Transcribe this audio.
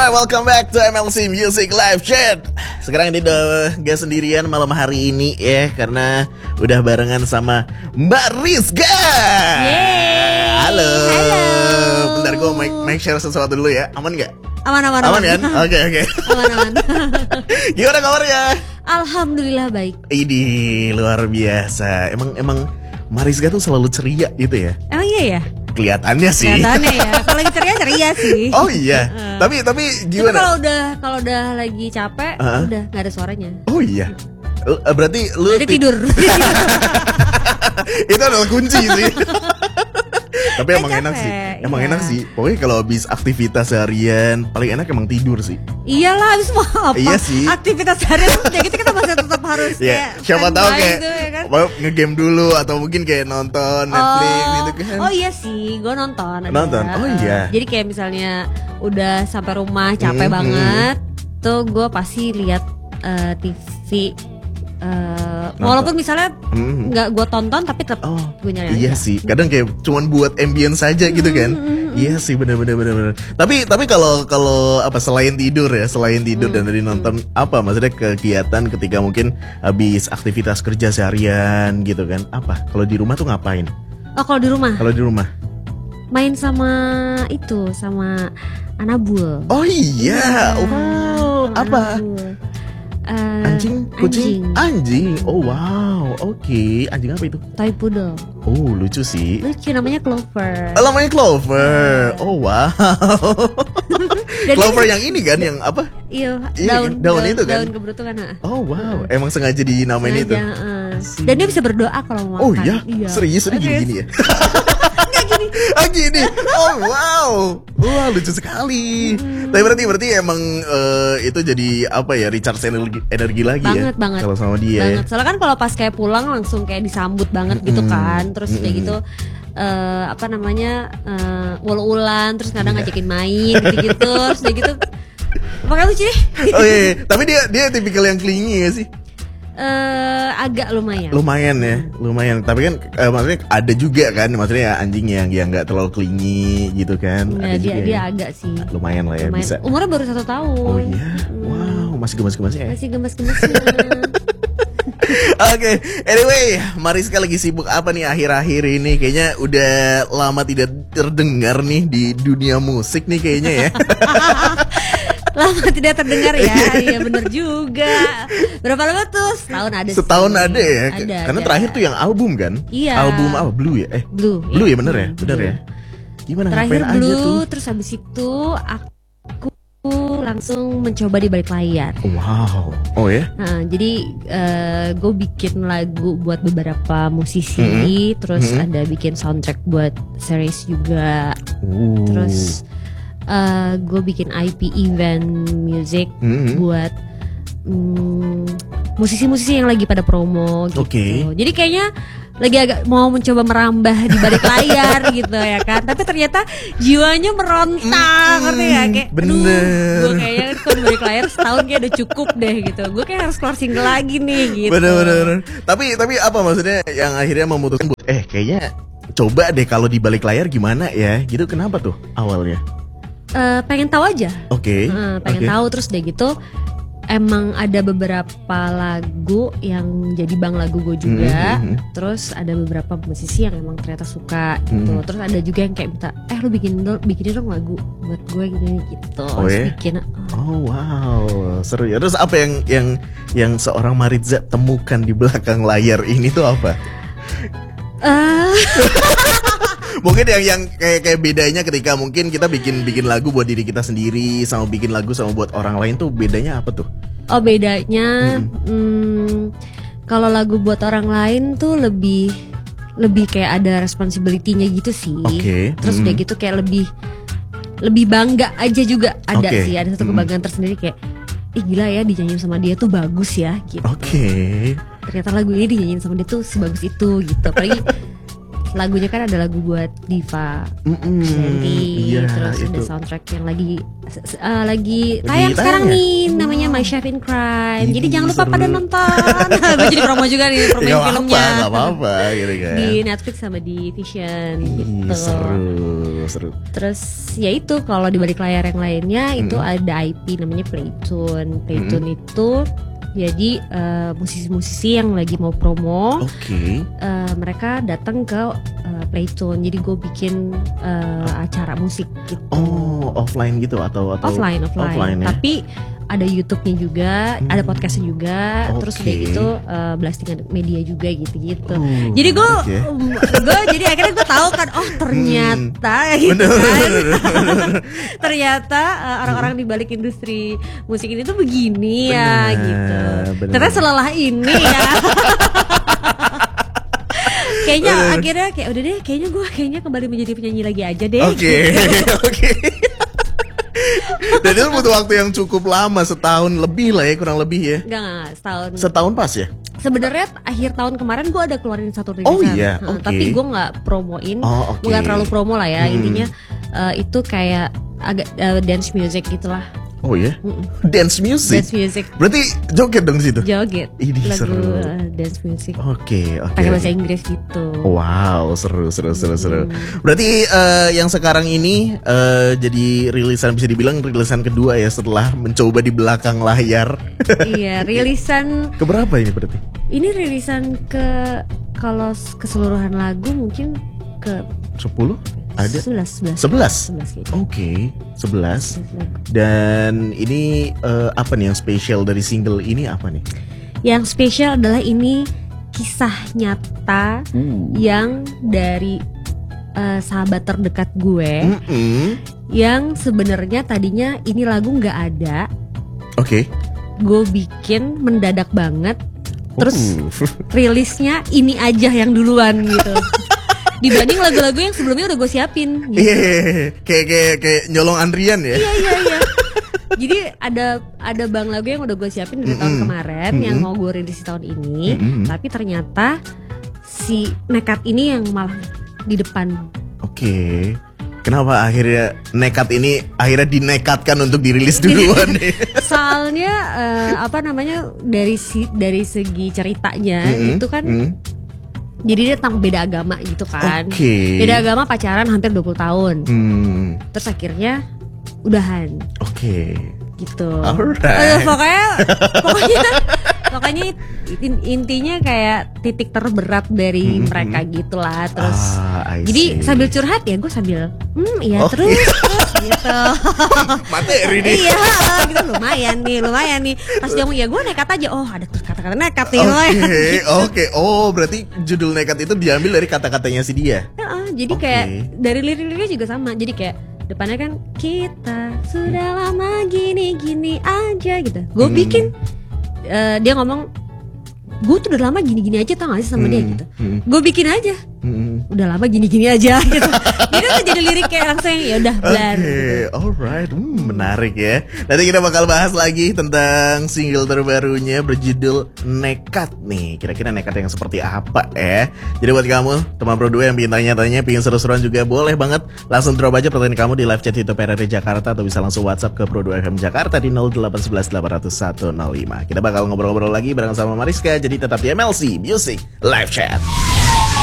welcome back to MLC Music Live Chat. Sekarang ini udah gak sendirian malam hari ini ya, karena udah barengan sama Mbak Rizka. Halo. Bentar gue make share sesuatu dulu ya. Aman gak? Aman kan? Oke. Aman. Gimana kabarnya? Alhamdulillah baik. Ini luar biasa. Emang Mariska tuh selalu ceria gitu ya? Emang iya ya? Kelihatannya sih. Kelihatannya ya. Kalau lagi ceria sih. Oh iya. Tapi gimana? Kalau udah lagi capek, udah nggak ada suaranya. Oh iya. Berarti lu jadi tidur. Itu adalah kunci sih. Tapi emang capek, enak sih. Emang enak sih. Pokoknya kalau habis aktivitas seharian paling enak emang tidur sih. Iyalah, habis mau apa? Iya sih. Aktivitas seharian kayak gitu kita masih tetap harus kayak siapa tahu kayak gitu, ya kan? nge-game dulu atau mungkin kayak nonton Netflix gitu kan. Oh iya sih, gue nonton. Oh iya. Jadi kayak misalnya udah sampai rumah capek banget, tuh gue pasti lihat TV. Walaupun misalnya nggak gue tonton tapi tetap gue nyari. Iya aja. sih, kadang kayak cuman buat ambience saja gitu kan. Iya sih, benar. Tapi kalau apa selain tidur dan dari nonton, apa maksudnya kegiatan ketika mungkin habis aktivitas kerja seharian gitu kan? Apa? Kalau di rumah tuh ngapain? Oh, kalau di rumah? Kalau di rumah main sama Anabul. Oh iya, wow. Apa? Anjing, kucing, anjing. Oh wow, oke. Anjing apa itu? Toy poodle. Oh lucu sih. Lucu, namanya Clover. Namanya Clover. Oh wow. Clover yang ini kan, yang apa? Iya, daun itu kan. Daun keberuntungan. Oh wow, emang sengaja dinamain itu. Dan dia bisa berdoa kalau mau makan. Oh iya, serius gini ya. Gini. Oh wow. Wah lucu sekali. Tapi berarti emang itu jadi apa ya, recharge energi lagi banget. Kalau sama dia. Banget. Soalnya kan kalau pas kayak pulang langsung kayak disambut banget gitu kan. Terus kayak gitu ul-ulan, terus kadang ngajakin main gitu. Terus kayak gitu. Makanya lucu deh. Oh iya. Tapi dia tipikal yang clingy ya sih. Agak lumayan. Lumayan. Tapi kan maksudnya ada juga kan, maksudnya ya anjing yang nggak terlalu clingy gitu kan. Nah, dia agak sih. Lumayan lah ya, bisa. Umurnya baru 1 tahun. Oh iya. Wow, masih gemas-gemas ya. Masih gemas-gemas. Oke, anyway, Mariska lagi sibuk apa nih akhir-akhir ini? Kayaknya udah lama tidak terdengar nih di dunia musik nih kayaknya ya. Lama tidak terdengar ya. Iya bener juga. Berapa lama tuh? Setahun ada ya. Karena terakhir tuh yang album kan. Iya. Album apa? Blue ya? Blue ya bener ya? Bener ya. Gimana terakhir ngapain Blue, aja tuh? terus habis itu aku langsung mencoba di balik layar. Wow. Oh ya? Nah, jadi gue bikin lagu buat beberapa musisi, terus ada bikin soundtrack buat series juga. Terus gue bikin IP event music buat musisi-musisi yang lagi pada promo gitu. Jadi kayaknya lagi agak mau mencoba merambah di balik layar gitu ya kan. Tapi ternyata jiwanya meronta, ngerti ya? Kayak gue kayaknya kalau di balik layar setahun kayak udah cukup deh gitu. Gue kayak harus keluar single lagi nih gitu. Bener. Tapi apa maksudnya yang akhirnya memutuskan kayaknya coba deh kalau di balik layar gimana ya? Gitu, kenapa tuh awalnya? Pengen tahu aja. Pengen tahu, terus deh gitu. Emang ada beberapa lagu yang jadi bang lagu gue juga. Terus ada beberapa musisi yang emang ternyata suka gitu. Terus ada juga yang kayak minta, lu bikinin dong lagu buat gue gini gitu. Bikin. Oh wow, seru ya. Terus apa yang seorang Mariza temukan di belakang layar ini tuh apa? Mungkin yang kayak bedanya ketika mungkin kita bikin lagu buat diri kita sendiri sama bikin lagu sama buat orang lain tuh bedanya apa tuh? Oh bedanya, kalau lagu buat orang lain tuh lebih kayak ada responsibility-nya gitu sih. Terus udah gitu kayak lebih bangga aja juga ada sih, ada satu kebanggaan tersendiri kayak, gila ya dinyanyiin sama dia tuh bagus ya gitu. Ternyata lagu ini dinyanyiin sama dia tuh sebagus itu gitu. Apalagi lagunya kan ada lagu buat Diva, terus ada soundtrack yang lagi tayang sekarang nih, namanya My Chef in Crime. Jadi jangan lupa pada nonton. Gue jadi promo juga nih, promoin filmnya. Gak apa-apa gitu kan. Di Netflix sama di Vision gitu. Seru. seru. Terus ya itu kalau di balik layar yang lainnya itu ada IP namanya Playtune. Playtune itu jadi musisi-musisi yang lagi mau promo, mereka datang ke Playtune. Jadi gue bikin acara musik gitu. Oh, offline gitu atau offline ya? Tapi ada YouTube-nya juga, ada podcastnya juga, terus udah gitu blastingan media juga gitu-gitu. Jadi gue jadi akhirnya gue tahu kan, oh ternyata gitu kan. Ternyata orang-orang di balik industri musik ini tuh begini ya gitu. Ternyata selelah ini ya. Kayaknya akhirnya kayak udah deh, kayaknya kembali menjadi penyanyi lagi aja deh. Oke. Dan itu butuh waktu yang cukup lama, setahun lebih lah ya, kurang lebih ya. Enggak, setahun. Setahun pas ya? Sebenarnya akhir tahun kemarin gue ada keluarin satu rilisan. Oh iya, tapi gue nggak promoin, nggak terlalu promo lah ya. Intinya itu kayak agak dance music gitulah. Oh ya, dance music. Dance music. Berarti joget dong situ. Joget. Ini lagu seru. Dance music. Oke. Pakai bahasa Inggris gitu. Wow, seru. Berarti yang sekarang ini jadi rilisan, bisa dibilang rilisan kedua ya setelah mencoba di belakang layar. Iya, rilisan. Keberapa ini berarti? Ini rilisan kalau keseluruhan lagu mungkin ke 10? Ada? 11 Oke, 11. Dan ini apa nih yang spesial dari single ini, apa nih? Yang spesial adalah ini kisah nyata yang dari sahabat terdekat gue, yang sebenarnya tadinya ini lagu nggak ada. Gue bikin mendadak banget, terus rilisnya ini aja yang duluan gitu. Dibanding lagu-lagu yang sebelumnya udah gue siapin gitu. Kayak nyolong antrian ya. Iya. Jadi ada bang lagu yang udah gue siapin dari tahun kemarin, yang mau gue rilis di tahun ini. Tapi ternyata si Nekat ini yang malah di depan. Kenapa akhirnya Nekat ini akhirnya dinekatkan untuk dirilis duluan nih? Soalnya dari segi ceritanya itu kan jadi dia tentang beda agama gitu kan. Beda agama, pacaran hampir 20 tahun. Terus akhirnya udahan. Gitu. Pokoknya intinya kayak titik terberat dari mereka gitulah. Terus jadi sambil curhat ya gue sambil terus gitu. Materi nih. Iya gitu, lumayan nih. Pas dia ngomong ya gue nekat aja. Oh ada tuh kata-kata nekat nih. Oh berarti judul Nekat itu diambil dari kata-katanya si dia. Jadi kayak dari lirik-liriknya juga sama. Jadi kayak depannya kan kita sudah lama gini-gini aja gitu. Gue bikin dia ngomong gue tuh udah lama gini-gini aja, tau gak sih sama dia gitu. Gue bikin aja udah lama gini-gini aja gitu. Jadi tuh jadi lirik kayak langsung ya udah blar gitu. Alright, menarik ya. Nanti kita bakal bahas lagi tentang single terbarunya berjudul Nekat nih. Kira-kira nekat yang seperti apa ya. Jadi buat kamu teman Pro 2 yang pengen tanya-tanya, pengen seru-seruan juga, boleh banget langsung drop aja pertanyaan kamu di live chat YouTube RRI Jakarta, atau bisa langsung WhatsApp ke Pro 2 FM Jakarta di 0811 800 105. Kita bakal ngobrol-ngobrol lagi bareng sama Mariska. Jadi tetap di MLC Music Live Chat.